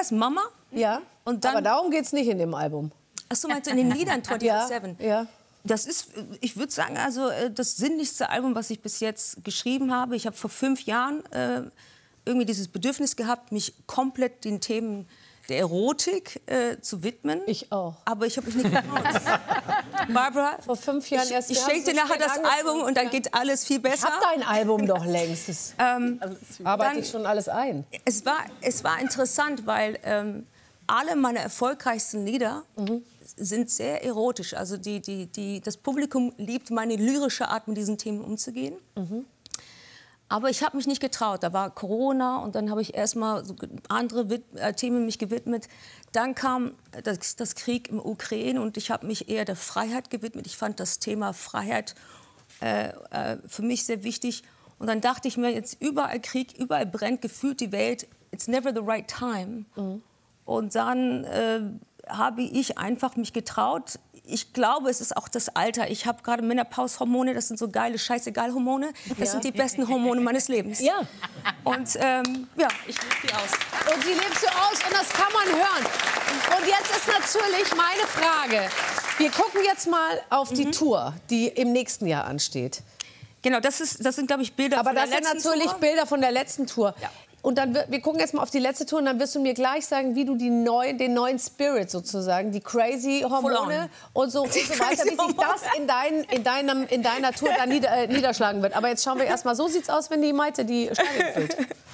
heißt Mama. Ja, und dann, aber darum geht es nicht in dem Album. Ach so, meinst du in den Liedern 24/7? Ja. Das ist, ich würde sagen, also das sinnlichste Album, was ich bis jetzt geschrieben habe. Ich habe vor 5 Jahren irgendwie dieses Bedürfnis gehabt, mich komplett den Themen der Erotik zu widmen. Ich auch. Aber ich habe mich nicht getraut. Barbara, vor 5 Jahren erst. Ich schenke dir nachher das Album und dann geht alles viel besser. Ich habe dein Album doch längst. Das arbeite ich schon alles ein. Es war interessant, weil alle meine erfolgreichsten Lieder sind sehr erotisch. Also das Publikum liebt meine lyrische Art, mit diesen Themen umzugehen. Aber ich habe mich nicht getraut. Da war Corona und dann habe ich erst mal so andere Themen mich gewidmet. Dann kam das Krieg im Ukraine und ich habe mich eher der Freiheit gewidmet. Ich fand das Thema Freiheit für mich sehr wichtig. Und dann dachte ich mir, jetzt überall Krieg, überall brennt gefühlt die Welt. It's never the right time. Und dann habe ich einfach mich getraut. Ich glaube, es ist auch das Alter. Ich habe gerade Menopaushormone, das sind so geile Scheißegal-Hormone. Das sind die besten Hormone meines Lebens. Ja. Und ja, ich lebe die aus. Und die lebst du aus und das kann man hören. Und jetzt ist natürlich meine Frage. Wir gucken jetzt mal auf die Tour, die im nächsten Jahr ansteht. Genau, das sind, glaube ich, Bilder von der letzten Tour. Aber das sind natürlich Bilder von der letzten Tour. Ja. Und dann wir gucken jetzt mal auf die letzte Tour und dann wirst du mir gleich sagen, wie du den neuen Spirit sozusagen, die crazy Hormone und so weiter, wie sich das in deiner Tour dann niederschlagen wird. Aber jetzt schauen wir erst mal, so sieht's aus, wenn die Maite die Stadien füllt.